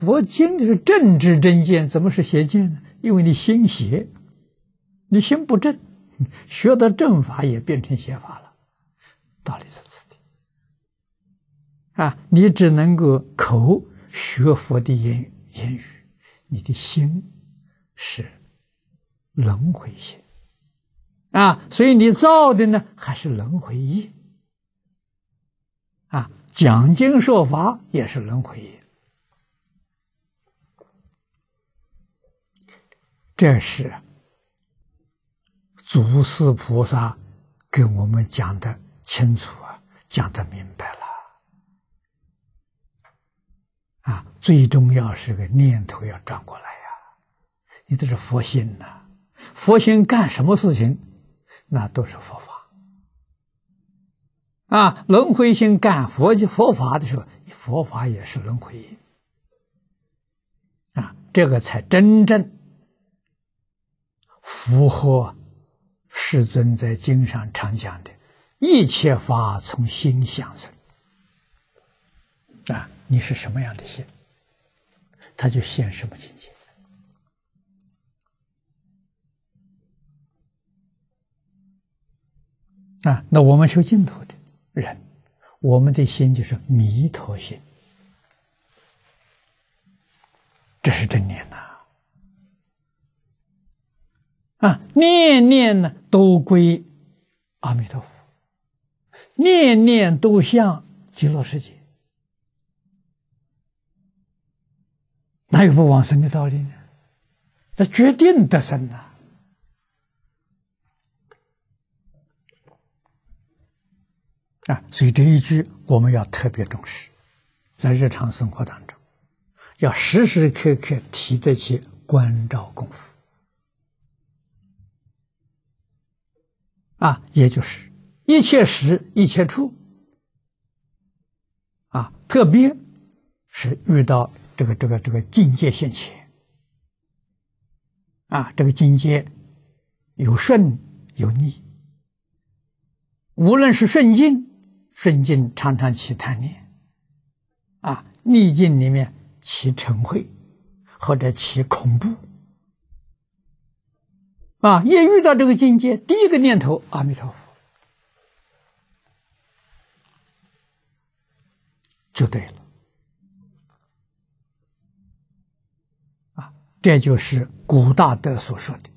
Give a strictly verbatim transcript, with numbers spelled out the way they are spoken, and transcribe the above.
佛经的是正知正见，怎么是邪见呢？因为你心邪，你心不正，学到正法也变成邪法了，道理在此地啊！你只能够口学佛的言语，言语，你的心是轮回心啊，所以你造的呢还是轮回业啊，讲经说法也是轮回业。这是祖师菩萨跟我们讲的清楚啊，讲得明白了啊！最重要是个念头要转过来呀、啊，你这是佛心呐、啊，佛心干什么事情，那都是佛法啊。轮回心干佛佛法的时候，佛法也是轮回业啊，这个才真正符合世尊在经上常讲的一切法从心想生啊，你是什么样的心，他就现什么境界啊。那我们修净土的人，我们的心就是弥陀心，这是真念呐啊！念念呢都归阿弥陀佛，念念都向极乐世界，哪有不往生的道理呢？这决定得生呐！啊，所以这一句我们要特别重视，在日常生活当中，要时时刻刻提得起关照功夫。啊，也就是一切时一切处啊，特别是遇到这个这个这个境界现前啊，这个境界有顺有逆，无论是顺境，顺境常常起贪念啊，逆境里面起嗔恚或者起恐怖。啊，一遇到这个境界，第一个念头阿弥陀佛就对了啊！这就是古大德所说的